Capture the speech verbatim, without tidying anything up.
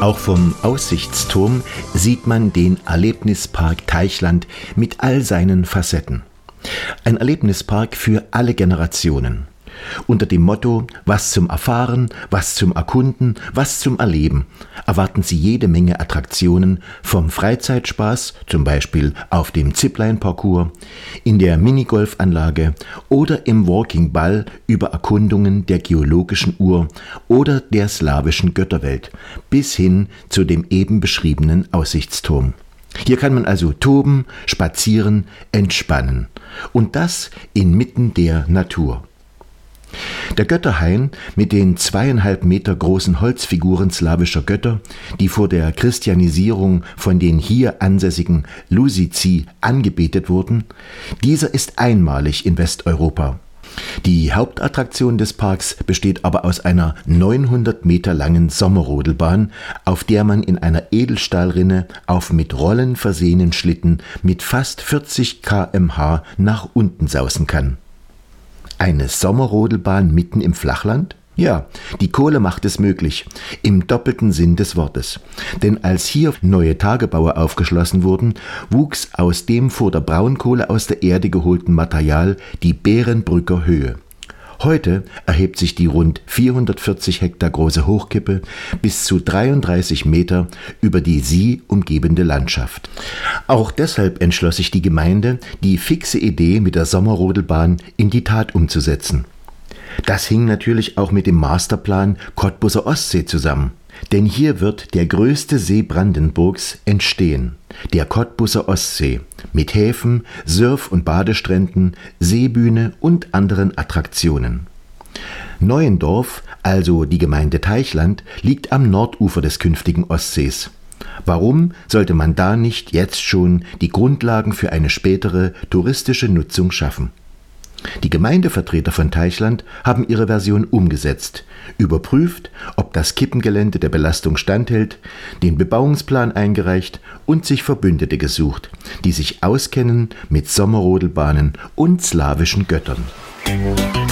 Auch vom Aussichtsturm sieht man den Erlebnispark Teichland mit all seinen Facetten. Ein Erlebnispark für alle Generationen. Unter dem Motto „Was zum Erfahren, was zum Erkunden, was zum Erleben“ erwarten Sie jede Menge Attraktionen vom Freizeitspaß, zum Beispiel auf dem Zipline-Parcours, in der Minigolfanlage oder im Walking Ball über Erkundungen der geologischen Uhr oder der slawischen Götterwelt bis hin zu dem eben beschriebenen Aussichtsturm. Hier kann man also toben, spazieren, entspannen. Und das inmitten der Natur. Der Götterhain mit den zweieinhalb Meter großen Holzfiguren slawischer Götter, die vor der Christianisierung von den hier ansässigen Luzici angebetet wurden, dieser ist einmalig in Westeuropa. Die Hauptattraktion des Parks besteht aber aus einer neunhundert Meter langen Sommerrodelbahn, auf der man in einer Edelstahlrinne auf mit Rollen versehenen Schlitten mit fast vierzig Kilometer pro Stunde nach unten sausen kann. Eine Sommerrodelbahn mitten im Flachland? Ja, die Kohle macht es möglich, im doppelten Sinn des Wortes. Denn als hier neue Tagebaue aufgeschlossen wurden, wuchs aus dem vor der Braunkohle aus der Erde geholten Material die Bärenbrücker Höhe. Heute erhebt sich die rund vierhundertvierzig Hektar große Hochkippe bis zu dreiunddreißig Meter über die sie umgebende Landschaft. Auch deshalb entschloss sich die Gemeinde, die fixe Idee mit der Sommerrodelbahn in die Tat umzusetzen. Das hing natürlich auch mit dem Masterplan Cottbuser Ostsee zusammen. Denn hier wird der größte See Brandenburgs entstehen, der Cottbuser Ostsee, mit Häfen, Surf- und Badestränden, Seebühne und anderen Attraktionen. Neuendorf, also die Gemeinde Teichland, liegt am Nordufer des künftigen Ostsees. Warum sollte man da nicht jetzt schon die Grundlagen für eine spätere touristische Nutzung schaffen? Die Gemeindevertreter von Teichland haben ihre Version umgesetzt, überprüft, ob das Kippengelände der Belastung standhält, den Bebauungsplan eingereicht und sich Verbündete gesucht, die sich auskennen mit Sommerrodelbahnen und slawischen Göttern.